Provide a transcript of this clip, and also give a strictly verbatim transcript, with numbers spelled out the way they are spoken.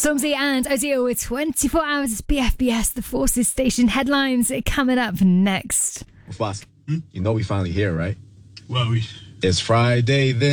Stormzy and Ozio with twenty-four hours. It's B F B S, the Forces Station headlines coming up next. Boss, hmm? You know we finally here, right? Well, we... It's Friday then.